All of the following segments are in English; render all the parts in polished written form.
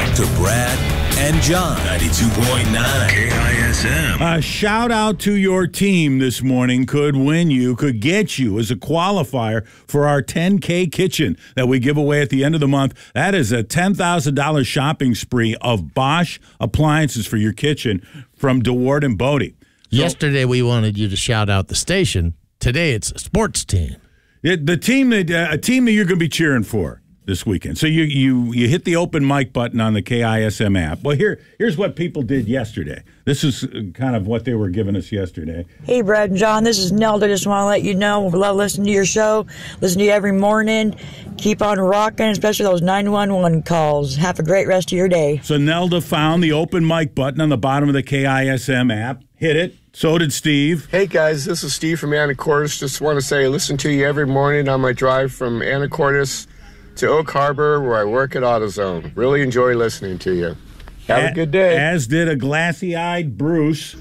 to Brad and John. 92.9 KISM. A shout out to your team this morning could get you as a qualifier for our 10K kitchen that we give away at the end of the month. That is a $10,000 shopping spree of Bosch appliances for your kitchen from DeWard and Bodie. Yesterday we wanted you to shout out the station. Today it's a sports team. A team that you're going to be cheering for this weekend. So you hit the open mic button on the KISM app. Well, here's what people did yesterday. This is kind of what they were giving us yesterday. Hey, Brad and John, this is Nelda. Just want to let you know, we love listening to your show. Listen to you every morning. Keep on rocking, especially those 911 calls. Have a great rest of your day. So Nelda found the open mic button on the bottom of the KISM app, hit it. So did Steve. Hey, guys, this is Steve from Anacortes. Just want to say I listen to you every morning on my drive from Anacortes to Oak Harbor, where I work at AutoZone. Really enjoy listening to you. Have a good day. As did a glassy-eyed Bruce.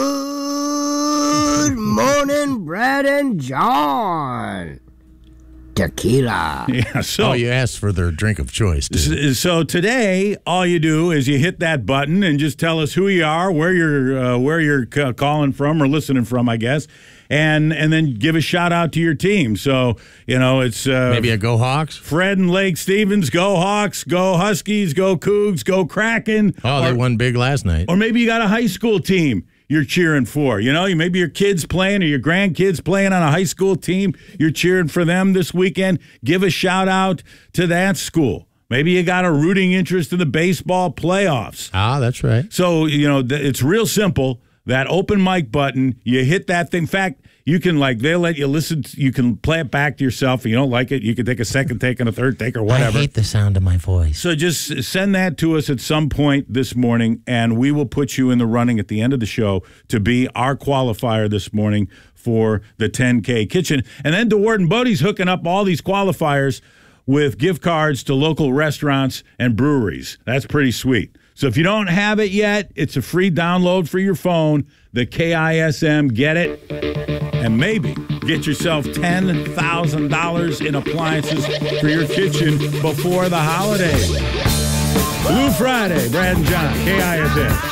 Good morning, Brad and John. Tequila. Yeah, so you asked for their drink of choice, too. So today, all you do is you hit that button and just tell us who you are, where you're calling from or listening from, I guess, and then give a shout out to your team. So it's maybe a Go Hawks. Fred and Lake Stevens, go Hawks, go Huskies, go Cougs, go Kraken. Oh, they won big last night. Or maybe you got a high school team you're cheering for. Maybe your kids playing or your grandkids playing on a high school team. You're cheering for them this weekend. Give a shout out to that school. Maybe you got a rooting interest in the baseball playoffs. Ah, that's right. So, it's real simple. That open mic button, you hit that thing. In fact, you can they'll let you listen. You can play it back to yourself. If you don't like it, you can take a second take and a third take or whatever. I hate the sound of my voice. So just send that to us at some point this morning, and we will put you in the running at the end of the show to be our qualifier this morning for the 10K kitchen. And then DeWard and Bodie's hooking up all these qualifiers with gift cards to local restaurants and breweries. That's pretty sweet. So if you don't have it yet, it's a free download for your phone, the KISM. Get it, and maybe get yourself $10,000 in appliances for your kitchen before the holidays. Blue Friday, Brad and John, KISM.